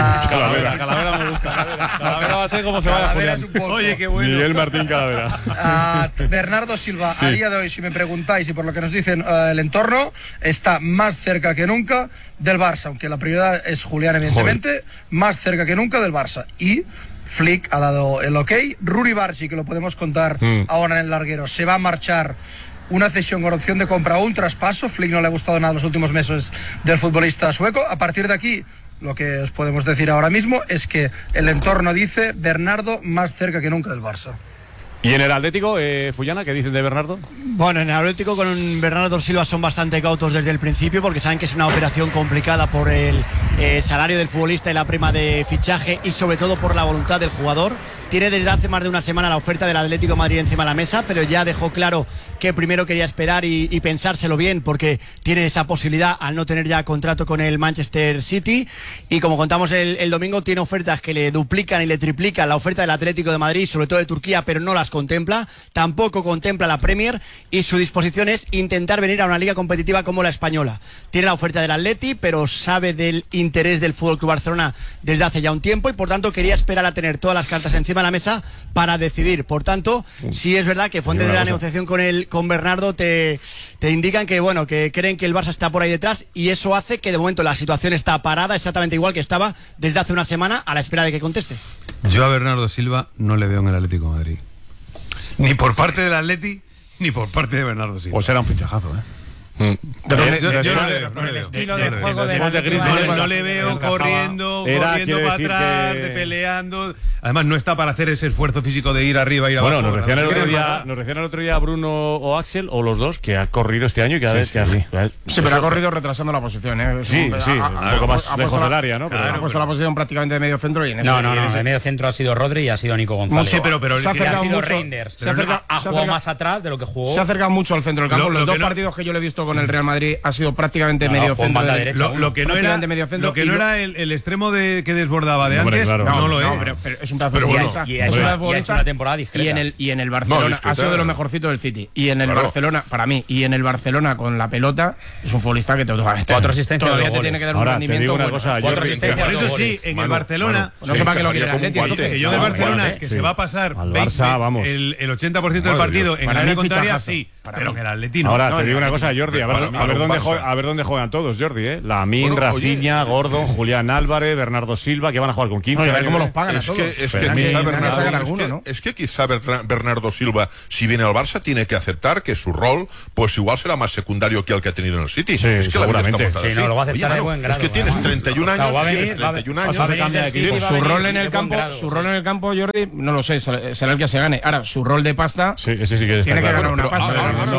me gusta. Calavera va a ser como se vaya Julián. Oye, qué bueno. Miguel Martín Calavera. Bernardo Silva, a día de hoy, si me preguntáis y por lo que nos dicen el entorno, está más cerca que nunca del Barça, aunque la prioridad es Julián, evidentemente, más cerca que nunca del Barça. Y Flick ha dado el ok. Ruri Bargi, que lo podemos contar ahora en el larguero, se va a marchar, una cesión con opción de compra o un traspaso. Flick no le ha gustado nada los últimos meses del futbolista sueco. A partir de aquí, lo que os podemos decir ahora mismo es que el entorno dice Bernardo más cerca que nunca del Barça. ¿Y en el Atlético, Fullana, qué dicen de Bernardo? Bueno, en el Atlético con Bernardo Silva son bastante cautos desde el principio porque saben que es una operación complicada por el salario del futbolista y la prima de fichaje y sobre todo por la voluntad del jugador. Tiene desde hace más de una semana la oferta del Atlético de Madrid encima de la mesa, pero ya dejó claro que primero quería esperar y pensárselo bien porque tiene esa posibilidad al no tener ya contrato con el Manchester City. Y como contamos el domingo, tiene ofertas que le duplican y le triplican la oferta del Atlético de Madrid, sobre todo de Turquía, pero no las contempla, tampoco contempla la Premier y su disposición es intentar venir a una liga competitiva como la española. Tiene la oferta del Atleti, pero sabe del interés del FC Barcelona desde hace ya un tiempo y por tanto quería esperar a tener todas las cartas encima de la mesa para decidir. Por tanto, sí es verdad que fuentes de la negociación con Bernardo te indican que bueno, que creen que el Barça está por ahí detrás y eso hace que de momento la situación está parada exactamente igual que estaba desde hace una semana a la espera de que conteste. Yo a Bernardo Silva no le veo en el Atlético de Madrid. Ni por parte del Atleti, ni por parte de Bernardo Silva. Pues será un fichajazo, el estilo de juego de Griezmann no le veo corriendo para atrás, peleando. Además no está para hacer ese esfuerzo físico de ir arriba, ir abajo. Bueno, nos decían el otro día Bruno o Axel, o los dos, que ha corrido este año y cada vez que Sí, pero ha corrido retrasando la posición, Sí, un poco más lejos del área, ¿no? Ha puesto la posición prácticamente de medio centro y en No, de medio centro ha sido Rodri y ha sido Nico González. Sí, pero se ha acercado mucho Reinders. Ha jugado más atrás de lo que jugó. Se ha acercado mucho al centro del campo. Los dos partidos que yo le he visto con el Real Madrid ha sido prácticamente medio centro. Lo que no era el extremo que desbordaba de antes, no lo es. Pero es un pedazo de futbolista. Y ha hecho una temporada discreta. Y en el Barcelona ha sido de lo mejorcito del City. Y en el Barcelona, para mí, y en el Barcelona con la pelota, es un futbolista que te toca. 4 asistencias. Todavía te tiene que dar un rendimiento. Te digo una cosa, por eso sí, en el Barcelona, no sé para qué lo quiere el Atlético. Yo del Barcelona, que se va a pasar el 80% del partido en la contraria, sí, pero que el Atlético no. Ahora, te digo una cosa, Jordi, a ver dónde juegan todos, Jordi, Lamine, Rafinha, Gordon, Julián Álvarez, Bernardo Silva, que van a jugar con 15. A ver cómo los pagan a todos. Es que quizá Bernardo Silva, si viene al Barça, tiene que aceptar que su rol, pues igual será más secundario que el que ha tenido en el City. Sí, es que seguramente. No, lo va a aceptar de buen grado. Es que tienes 31 años. Su rol en el campo, Jordi, no lo sé, será el que se gane. Ahora, su rol de pasta, ese sí que tiene que ganar una pasta.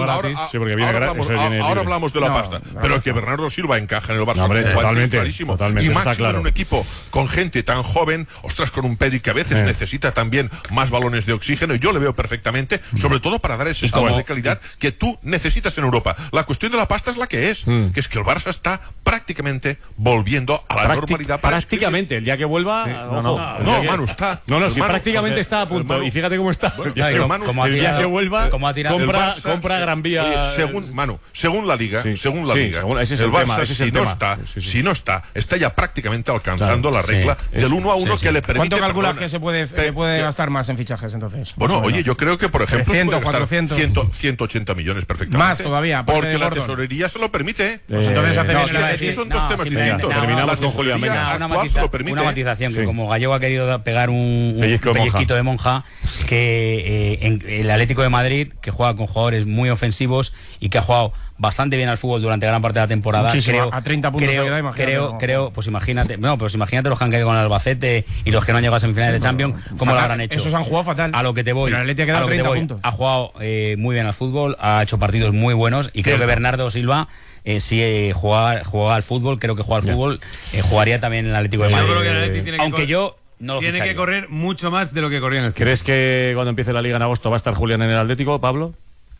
Ahora hablamos de la pasta, pero que Bernardo Silva encaja en el Barça es clarísimo. Totalmente, y más está claro. en un equipo con gente tan joven, ostras, con un Pedri que a veces necesita también más balones de oxígeno, y yo le veo perfectamente, sobre todo para dar ese salto de calidad que tú necesitas en Europa. La cuestión de la pasta es la que es, que es que el Barça está prácticamente volviendo a la normalidad. Prácticamente, el día que vuelva... Manu, está... Si prácticamente está a punto, y fíjate cómo está. El día que vuelva, compra Gran Vía... Según la Liga, ese es el el Barça, tema, si no está ya prácticamente alcanzando la regla del 1-1 que le permite... ¿Cuánto calculas que se puede gastar más en fichajes entonces? Bueno, oye, yo creo que por ejemplo 300, 400, 180 millones perfectamente. Más todavía, porque la tesorería se lo permite. Pues entonces son dos temas distintos. Terminamos con Julián. Una matización, que como Gallego ha querido pegar un pellizquito de monja, que en el Atlético de Madrid, que juega con jugadores muy ofensivos y que ha jugado bastante bien al fútbol durante gran parte de la temporada. Muchísimo, a 30 puntos pues imagínate los que han caído con el Albacete y los que no han llegado a semifinales de Champions, ¿cómo lo habrán hecho? Esos han jugado fatal. A lo que te voy. Pero el Atlético ha quedado 30 puntos. Ha jugado muy bien al fútbol, ha hecho partidos muy buenos y creo que Bernardo Silva, si juega al fútbol, creo que juega al fútbol, jugaría también en el Atlético de Madrid. Yo creo que el Atlético tiene que correr mucho más de lo que corría en el fútbol. ¿Crees que cuando empiece la Liga en agosto va a estar Julián en el Atlético, Pablo?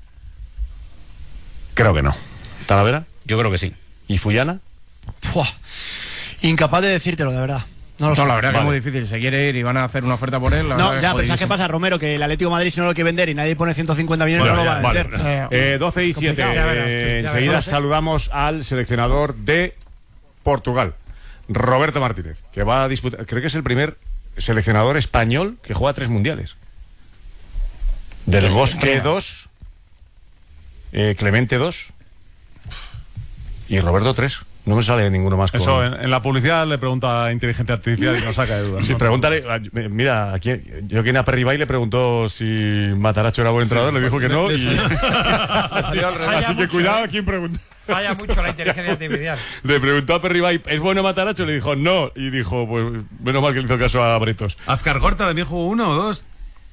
Creo que no. ¿Talavera? Yo creo que sí. ¿Y Fullana? Incapaz de decírtelo, de verdad. La verdad que es muy difícil. Se quiere ir y van a hacer una oferta por él. Pero ¿sabes qué pasa, Romero? Que el Atlético de Madrid, si no lo quiere vender y nadie pone 150 millones, no lo va a vender. 12 y 7. Enseguida saludamos al seleccionador de Portugal, Roberto Martínez, que va a disputar, creo que es el primer seleccionador español que juega 3 mundiales. Del Bosque 2, Clemente 2 y Roberto 3. No me sale ninguno más. Eso, en la publicidad le pregunta a Inteligencia Artificial y nos saca de dudas. Sí, pregúntale. Mira, yo que a Perribay le preguntó si Mataracho era buen entrenador, le dijo que no. Así que cuidado a quien pregunta. Falla mucho la inteligencia artificial. Le preguntó a Perribay, ¿es bueno Mataracho? Le dijo no. Y dijo, pues menos mal que le hizo caso a Bretos. Azcar Gorta también jugó 1 o 2.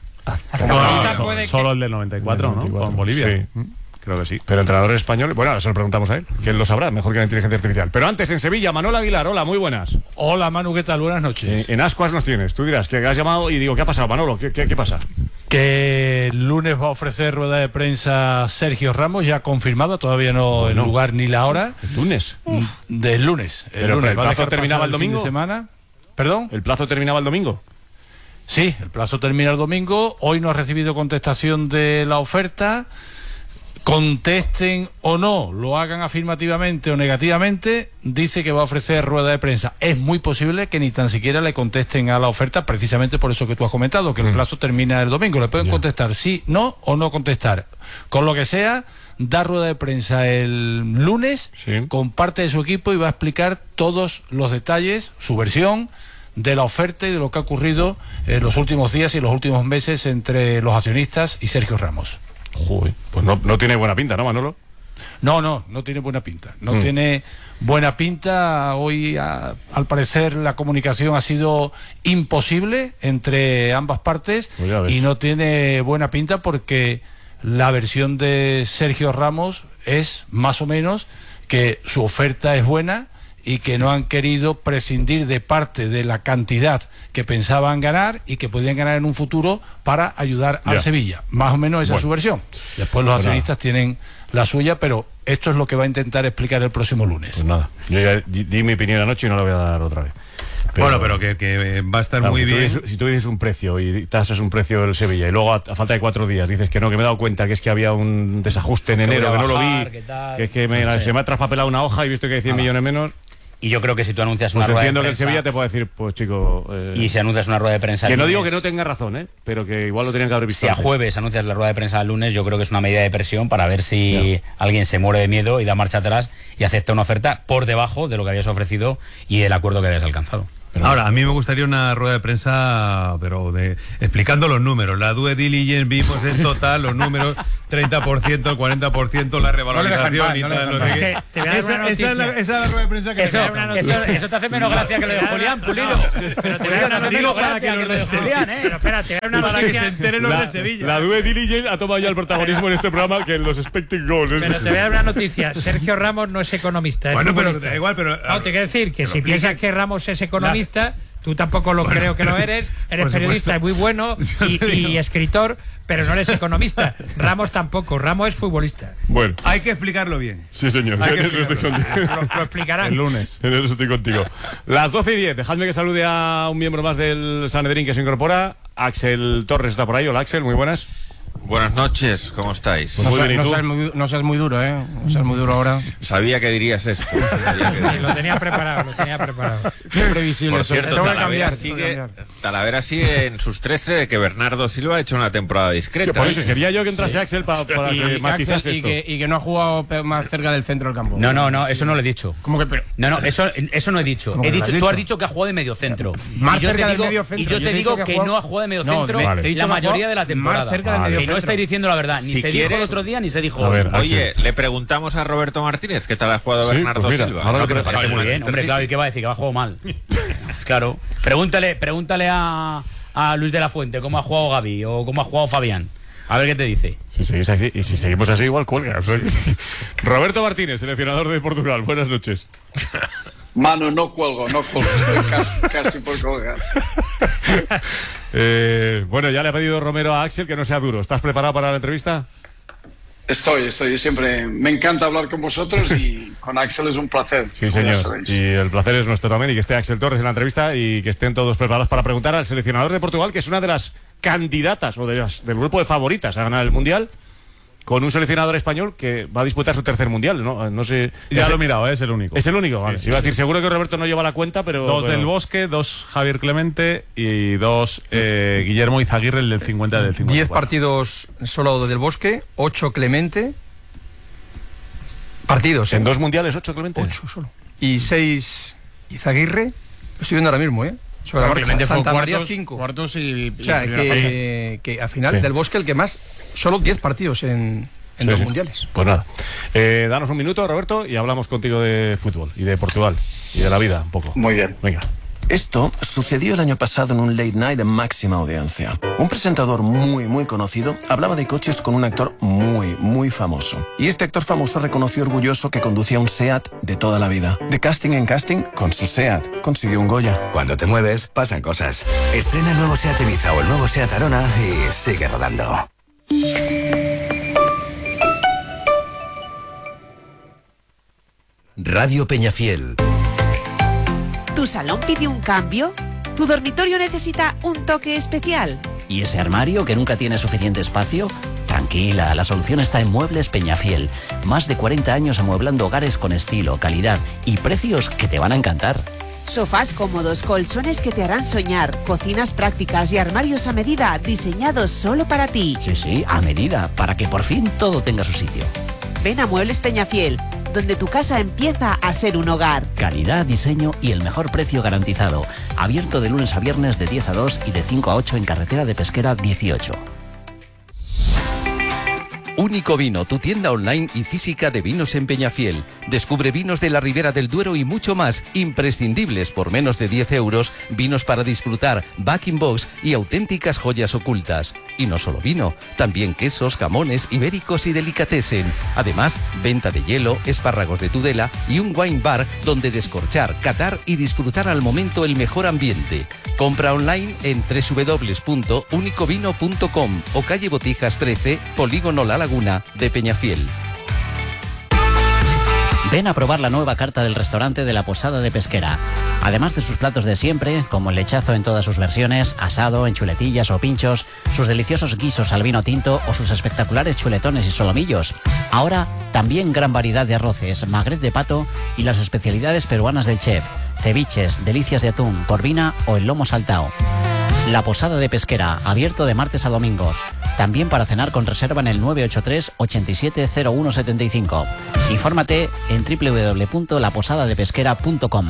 Solo el del 94, ¿no? Con Bolivia. Sí. Creo que sí. Pero entrenadores españoles, bueno, ahora se lo preguntamos a él, que él lo sabrá mejor que la inteligencia artificial. Pero antes, en Sevilla, Manuel Aguilar, hola, muy buenas. Hola, Manu, ¿qué tal? Buenas noches. En Ascuas nos tienes, tú dirás que has llamado y digo, ¿qué ha pasado, Manolo? ¿Qué pasa? Que el lunes va a ofrecer rueda de prensa Sergio Ramos, ya confirmado, todavía no el lugar ni la hora. ¿El lunes? Del lunes. ¿Pero el plazo terminaba el domingo? ¿Semana? ¿Perdón? ¿El plazo terminaba el domingo? Sí, el plazo termina el domingo. Hoy no ha recibido contestación de la oferta. Contesten o no, lo hagan afirmativamente o negativamente, dice que va a ofrecer rueda de prensa. Es muy posible que ni tan siquiera le contesten a la oferta, precisamente por eso que tú has comentado, que el plazo termina el domingo. Le pueden contestar sí, no o no contestar. Con lo que sea, da rueda de prensa el lunes con parte de su equipo y va a explicar todos los detalles, su versión de la oferta y de lo que ha ocurrido en los últimos días y los últimos meses entre los accionistas y Sergio Ramos. Joder, pues no tiene buena pinta, ¿no, Manolo? No tiene buena pinta. No tiene buena pinta. Hoy, al parecer, la comunicación ha sido imposible entre ambas partes y no tiene buena pinta porque la versión de Sergio Ramos es más o menos que su oferta es buena y que no han querido prescindir de parte de la cantidad que pensaban ganar y que podían ganar en un futuro para ayudar al Sevilla. Más o menos esa es su versión. Después los accionistas tienen la suya, pero esto es lo que va a intentar explicar el próximo lunes. Pues nada, yo ya di mi opinión anoche y no la voy a dar otra vez. Pero que va a estar muy bien. Si tú dices un precio y tasas un precio del Sevilla y luego a falta de 4 días dices que no, que me he dado cuenta que es que había un desajuste en enero, que no lo vi, que es que se me ha traspapelado una hoja y he visto que hay 100 millones menos. Y yo creo que si tú anuncias una rueda de entiendo prensa... que el Sevilla te puede decir, pues chico... y si anuncias una rueda de prensa... Que no digo que no tenga razón, pero que igual lo tenían que haber visto Si a jueves anuncias la rueda de prensa el lunes, yo creo que es una medida de presión para ver si alguien se muere de miedo y da marcha atrás y acepta una oferta por debajo de lo que habías ofrecido y del acuerdo que habías alcanzado. Ahora, a mí me gustaría una rueda de prensa, pero explicando los números. La due diligence vimos es total, los números, 30%, 40%, la revalorización y tal. Esa es la rueda de prensa que eso te hace menos gracia que lo de Julián Pulido. Pero te voy a dar una noticia para que lo de Julián, Pero espera, te voy a dar una para que se enteren los de Sevilla. La due diligence ha tomado ya el protagonismo en este programa que en los expected goals. Pero te voy a dar una noticia. Sergio Ramos no es economista. Bueno, pero da igual, pero... No, te quiero decir que si piensas que Ramos es economista, tú tampoco lo creo que lo eres periodista muy bueno y escritor, pero no eres economista. Ramos tampoco, Ramos es futbolista. Bueno, hay que explicarlo bien. Sí, señor, en eso estoy contigo. Lo explicarán el lunes. En eso estoy contigo. Las 12:10, dejadme que salude a un miembro más del Sanedrín que se incorpora. Axel Torres está por ahí. Hola, Axel, muy buenas. Buenas noches, ¿cómo estáis? Pues no seas muy duro, ¿eh? No seas muy duro ahora. Sabía que dirías esto. Lo tenía preparado. Qué previsible. Por cierto, Talavera sigue en sus 13 de que Bernardo Silva ha hecho una temporada discreta. Por eso quería yo que entrase Axel para que matizase esto. Y que no ha jugado más cerca del centro del campo. No, eso no lo he dicho. ¿Cómo que? No, eso no he dicho. Tú has dicho que ha jugado de medio centro. Más cerca del medio centro. Y yo te digo que no ha jugado de medio centro la mayoría de la temporada. Que no estáis diciendo la verdad. Ni se dijo el otro día, ni se dijo hoy. Oye, le preguntamos a Roberto Martínez qué tal ha jugado Bernardo Silva. Ahora me parece muy bien. Hombre, claro, ¿y qué va a decir? Que va a jugar mal. Claro. Pregúntale a Luis de la Fuente cómo ha jugado Gavi o cómo ha jugado Fabián. A ver qué te dice. Si seguís así, y si seguimos así, igual cuelga. Roberto Martínez, seleccionador de Portugal. Buenas noches. Mano, no cuelgo. Estoy casi por colgar. Bueno, ya le ha pedido Romero a Axel que no sea duro. ¿Estás preparado para la entrevista? Estoy. Siempre me encanta hablar con vosotros y con Axel es un placer. Sí, señor. Y el placer es nuestro también. Y que esté Axel Torres en la entrevista y que estén todos preparados para preguntar al seleccionador de Portugal, que es una de las candidatas o del grupo de favoritas a ganar el Mundial, con un seleccionador español que va a disputar su tercer Mundial, no sé... Ya lo he mirado, es el único. Es el único, vale. Iba a decir, seguro que Roberto no lleva la cuenta, pero... 2 del Bosque, 2 Javier Clemente y 2 Guillermo Izaguirre, el del 50 del 50. 10 partidos solo del Bosque, 8 Clemente. Partidos. ¿En 2 mundiales 8 Clemente? 8 solo. Y 6 Izaguirre. Lo estoy viendo ahora mismo, Sobre la marcha. Santa María 5. Cuartos y o sea, que al final del Bosque el que más... Solo 10 partidos en los mundiales. Pues nada. Danos un minuto, Roberto, y hablamos contigo de fútbol y de Portugal y de la vida un poco. Muy bien. Venga. Esto sucedió el año pasado en un late night de máxima audiencia. Un presentador muy conocido hablaba de coches con un actor muy famoso. Y este actor famoso reconoció orgulloso que conducía un SEAT de toda la vida. De casting en casting, con su SEAT consiguió un Goya. Cuando te mueves, pasan cosas. Estrena el nuevo SEAT Ibiza o el nuevo SEAT Arona y sigue rodando. Radio Peñafiel. ¿Tu salón pide un cambio? ¿Tu dormitorio necesita un toque especial? ¿Y ese armario que nunca tiene suficiente espacio? Tranquila, la solución está en Muebles Peñafiel. Más de 40 años amueblando hogares con estilo, calidad y precios que te van a encantar. Sofás cómodos, colchones que te harán soñar, cocinas prácticas y armarios a medida diseñados solo para ti. Sí, a medida, para que por fin todo tenga su sitio. Ven a Muebles Peñafiel, donde tu casa empieza a ser un hogar. Calidad, diseño y el mejor precio garantizado. Abierto de lunes a viernes de 10 a 2 y de 5 a 8 en Carretera de Pesquera 18. Único Vino, tu tienda online y física de vinos en Peñafiel. Descubre vinos de la Ribera del Duero y mucho más, imprescindibles por menos de 10 euros, vinos para disfrutar, back-in-box y auténticas joyas ocultas. Y no solo vino, también quesos, jamones, ibéricos y delicatessen. Además, venta de hielo, espárragos de Tudela y un wine bar donde descorchar, catar y disfrutar al momento el mejor ambiente. Compra online en www.unicovino.com o calle Botijas 13, Polígono La Laguna de Peñafiel. Ven a probar la nueva carta del restaurante de la Posada de Pesquera. Además de sus platos de siempre, como el lechazo en todas sus versiones, asado, en chuletillas o pinchos, sus deliciosos guisos al vino tinto o sus espectaculares chuletones y solomillos. Ahora, también gran variedad de arroces, magret de pato y las especialidades peruanas del chef, ceviches, delicias de atún, corvina o el lomo saltao. La Posada de Pesquera, abierto de martes a domingo. También para cenar con reserva en el 983 870175. Infórmate en www.laposadadepesquera.com.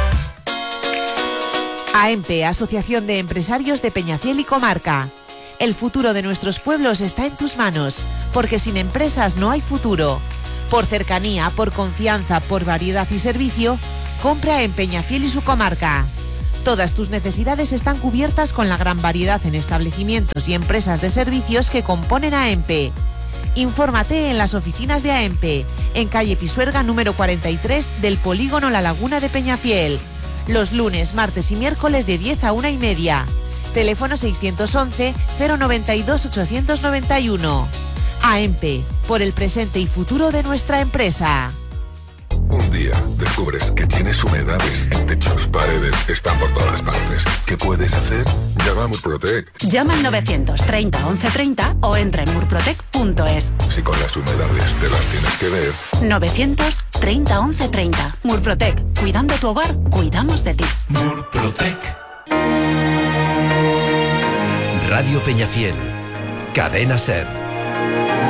AEMPE, Asociación de Empresarios de Peñafiel y Comarca. El futuro de nuestros pueblos está en tus manos, porque sin empresas no hay futuro. Por cercanía, por confianza, por variedad y servicio, compra en Peñafiel y su comarca. Todas tus necesidades están cubiertas con la gran variedad en establecimientos y empresas de servicios que componen AEMPE. Infórmate en las oficinas de AEMPE, en calle Pisuerga número 43 del Polígono La Laguna de Peñafiel. Los lunes, martes y miércoles de 10 a 1:30. Teléfono 611-092-891. AEMPE, por el presente y futuro de nuestra empresa. Un día descubres que tienes humedades en techos, paredes, están por todas partes. ¿Qué puedes hacer? Llama a Murprotec. Llama al 930 1130 o entra en murprotec.es. Si con las humedades te las tienes que ver. 930 1130. Murprotec. Cuidando tu hogar, cuidamos de ti. Murprotec. Radio Peñafiel. Cadena SER.